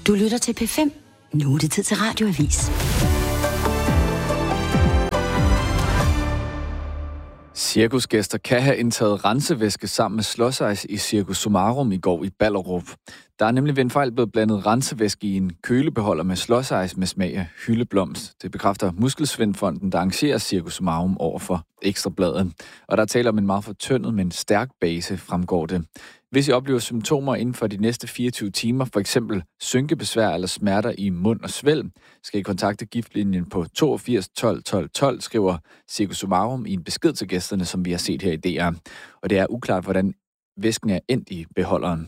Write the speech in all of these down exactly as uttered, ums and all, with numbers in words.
Du lytter til P fem. Nu er det tid til Radioavis. Cirkusgæster kan have indtaget rensevæske sammen med slåsejs i Cirkus Summarum i går i Ballerup. Der er nemlig ved en fejl blevet blandet rensevæske i en kølebeholder med slåsejs med smag af hyldeblomst. Det bekræfter Muskelsvindfonden, der arrangerer Cirkus Summarum over for Ekstrabladet. Og der taler om en meget fortyndet, men stærk base, fremgår det. Hvis I oplever symptomer inden for de næste fireogtyve timer, for eksempel synkebesvær eller smerter i mund og svælg, skal I kontakte giftlinjen på toogfirs tolv tolv tolv, skriver Cirkus Summarum i en besked til gæsterne, som vi har set her i D R. Og det er uklart, hvordan væsken er endt i beholderen.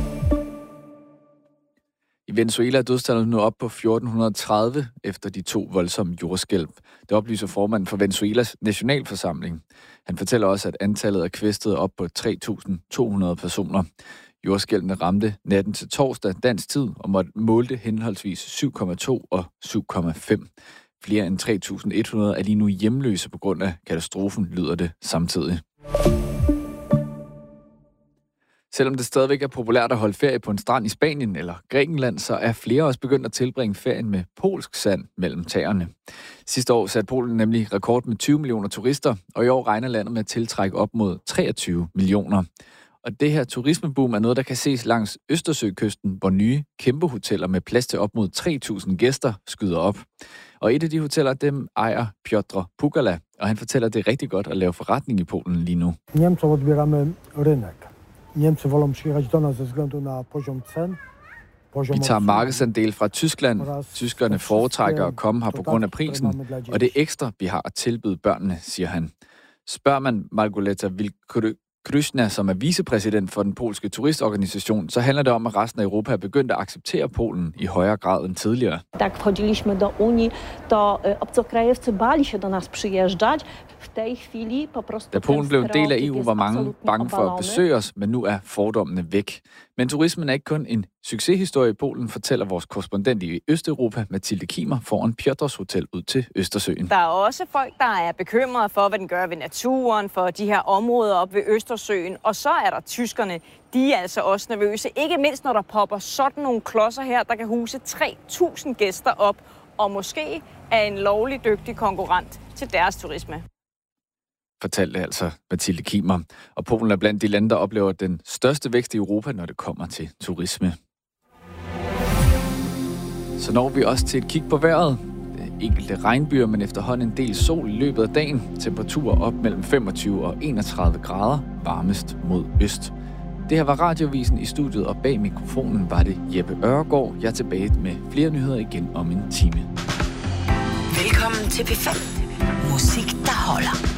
I Venezuela er dødstallet nu op på fjorten tredive efter de to voldsomme jordskælv. Det oplyser formanden for Venezuelas nationalforsamling. Han fortæller også, at antallet er kvæstet op på tre tusind to hundrede personer. Jordskælvene ramte natten til torsdag dansk tid og målte henholdsvis syv komma to og syv komma fem. Flere end tre tusind et hundrede er lige nu hjemløse på grund af katastrofen, lyder det samtidig. Selvom det stadigvæk er populært at holde ferie på en strand i Spanien eller Grækenland, så er flere også begyndt at tilbringe ferien med polsk sand mellem tagerne. Sidste år satte Polen nemlig rekord med tyve millioner turister, og i år regner landet med at tiltrække op mod treogtyve millioner. Og det her turismeboom er noget, der kan ses langs Østersøkysten, hvor nye kæmpe hoteller med plads til op mod tre tusind gæster skyder op. Og et af de hoteller, dem ejer Piotr Pukala, og han fortæller, at det er rigtig godt at lave forretning i Polen lige nu. Niemcom odbieramy rynek. Niemcy wolą przyjechać do nas ze względu na poziom cen. Vi tager markedsandel fra Tyskland. Tyskerne foretrækker at komme her på grund af prisen, og det ekstra, vi har at tilbyde børnene, siger han. Spørger man Margoleta Wilkryszna, som er vicepræsident for den polske turistorganisation, så handler det om, at resten af Europa er begyndt at acceptere Polen i højere grad end tidligere. Tak wchodziliśmy do Unii, to obcokrajowcy bali się do nas przyjeżdżać. Da Polen blev en del af E U, var mange bange for at besøge os, men nu er fordommene væk. Men turismen er ikke kun en succeshistorie i Polen, fortæller vores korrespondent i Østeuropa, Mathilde Kimer, foran Piotrs Hotel ud til Østersøen. Der er også folk, der er bekymrede for, hvad den gør ved naturen, for de her områder op ved Østersøen. Og så er der tyskerne. De er altså også nervøse. Ikke mindst, når der popper sådan nogle klodser her, der kan huse tre tusind gæster op, og måske er en lovlig dygtig konkurrent til deres turisme. Fortalte altså Mathilde Kimer. Og Polen er blandt de lande, der oplever den største vækst i Europa, når det kommer til turisme. Så når vi også til et kig på vejret. Enkelte regnbyer, men efterhånden en del sol i løbet af dagen. Temperaturer op mellem femogtyve og enogtredive grader, varmest mod øst. Det her var Radiovisen. I studiet, og bag mikrofonen var det Jeppe Øregaard. Jeg er tilbage med flere nyheder igen om en time. Velkommen til P fem. Musik, der holder.